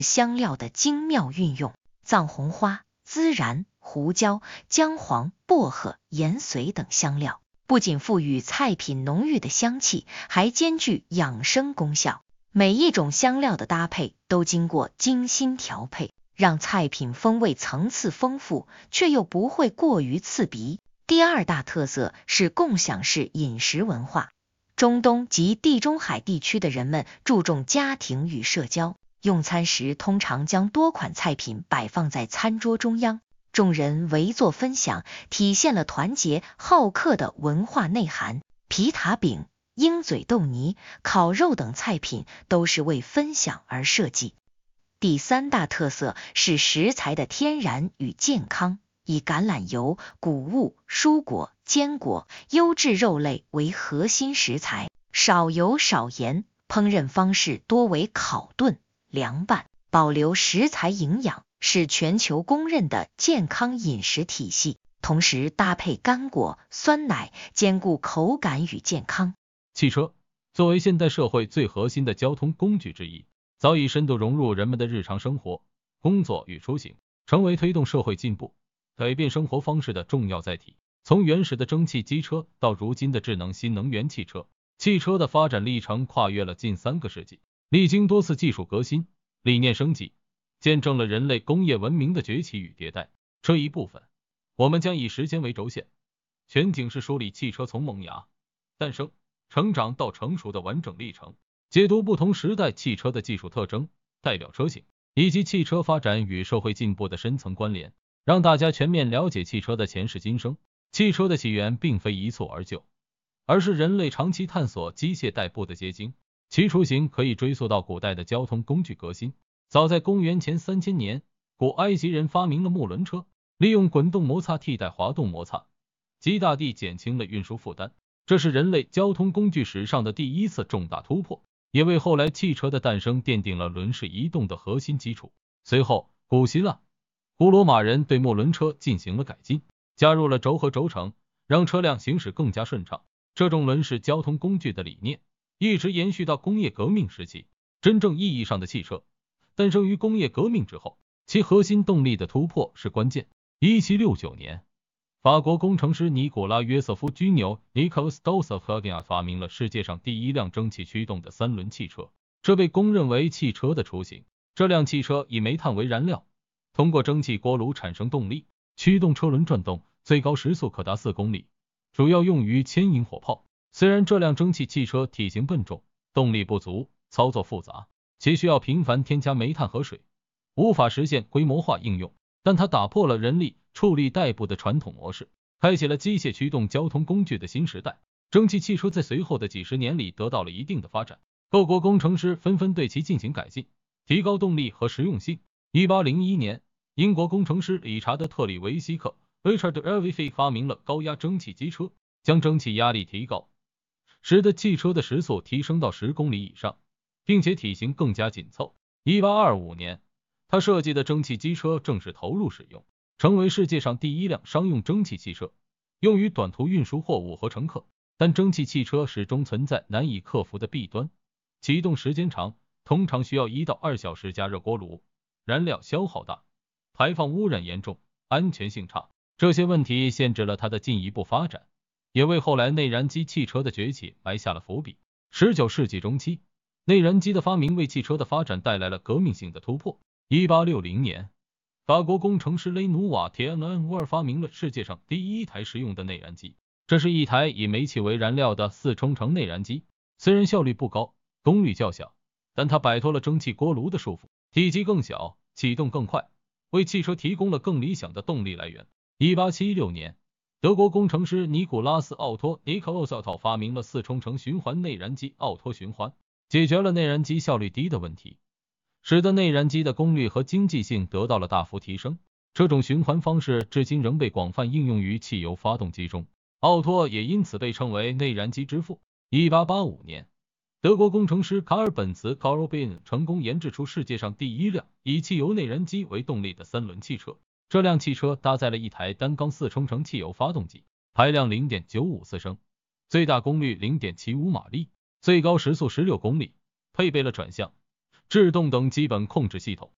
香料的精妙运用，藏红花、孜然、胡椒、姜黄、薄荷、盐髓等香料，不仅赋予菜品浓郁的香气，还兼具养生功效。每一种香料的搭配都经过精心调配，让菜品风味层次丰富，却又不会过于刺鼻。第二大特色是共享式饮食文化。中东及地中海地区的人们注重家庭与社交，用餐时通常将多款菜品摆放在餐桌中央，众人围坐分享，体现了团结好客的文化内涵。皮塔饼、鹰嘴豆泥、烤肉等菜品都是为分享而设计。第三大特色是食材的天然与健康，以橄榄油、谷物、蔬果、坚果、优质肉类为核心食材，少油少盐，烹饪方式多为烤炖、凉拌，保留食材营养，是全球公认的健康饮食体系。同时搭配干果、酸奶，兼顾口感与健康。 汽车作为现代社会最核心的交通工具之一，早已深度融入人们的日常生活、工作与出行，成为推动社会进步、改变生活方式的重要载体。从原始的蒸汽机车到如今的智能新能源汽车，汽车的发展历程跨越了近3个世纪，历经多次技术革新、理念升级，见证了人类工业文明的崛起与迭代。这一部分，我们将以时间为轴线，全景式梳理汽车从萌芽、诞生、成长到成熟的完整历程，解读不同时代汽车的技术特征、代表车型，以及汽车发展与社会进步的深层关联，让大家全面了解汽车的前世今生。汽车的起源并非一蹴而就，而是人类长期探索机械代步的结晶。其雏形可以追溯到古代的交通工具革新。早在公元前3000年，古埃及人发明了木轮车，利用滚动摩擦替代滑动摩擦，极大地减轻了运输负担。这是人类交通工具史上的第一次重大突破，也为后来汽车的诞生奠定了轮式移动的核心基础。随后，古希腊、古罗马人对木轮车进行了改进，加入了轴和轴承，让车辆行驶更加顺畅。这种轮式交通工具的理念一直延续到工业革命时期。真正意义上的汽车诞生于工业革命之后，其核心动力的突破是关键。1769年，法国工程师尼古拉约瑟夫居纽 Nicolas Dossoff 发明了世界上第一辆蒸汽驱动的3轮汽车，这被公认为汽车的雏形。这辆汽车以煤炭为燃料，通过蒸汽锅炉产生动力，驱动车轮转动，最高时速可达4公里，主要用于牵引火炮。虽然这辆蒸汽汽车体型笨重，动力不足，操作复杂，且需要频繁添加煤炭和水，无法实现规模化应用，但它打破了人力畜力代步的传统模式，开启了机械驱动交通工具的新时代。蒸汽汽车在随后的几十年里得到了一定的发展，各国工程师纷纷对其进行改进，提高动力和实用性。1801年，英国工程师理查德·特里维希克 Richard Elvey 发明了高压蒸汽机车，将蒸汽压力提高，使得汽车的时速提升到10公里以上，并且体型更加紧凑。1825年，他设计的蒸汽机车正式投入使用，成为世界上第一辆商用蒸汽汽车，用于短途运输货物和乘客。但蒸汽汽车始终存在难以克服的弊端，启动时间长，通常需要1到2小时加热锅炉，燃料消耗大，排放污染严重，安全性差。这些问题限制了它的进一步发展，也为后来内燃机汽车的崛起埋下了伏笔。19世纪中期，内燃机的发明为汽车的发展带来了革命性的突破。1860年，法国工程师雷努瓦·铁恩沃尔发明了世界上第一台实用的内燃机，这是一台以煤气为燃料的4冲程内燃机。虽然效率不高，功率较小，但它摆脱了蒸汽锅炉的束缚，体积更小，启动更快，为汽车提供了更理想的动力来源。1876年，德国工程师尼古拉斯·奥托 Nicolas 发明了4冲程循环内燃机奥托循环，解决了内燃机效率低的问题，使得内燃机的功率和经济性得到了大幅提升。这种循环方式至今仍被广泛应用于汽油发动机中，奥托也因此被称为内燃机之父。1885年，德国工程师卡尔本茨 Karl Benz 成功研制出世界上第一辆以汽油内燃机为动力的3轮汽车。这辆汽车搭载了一台单缸4冲程汽油发动机，排量 0.954 升，最大功率 0.75 马力，最高时速16公里，配备了转向、制动等基本控制系统。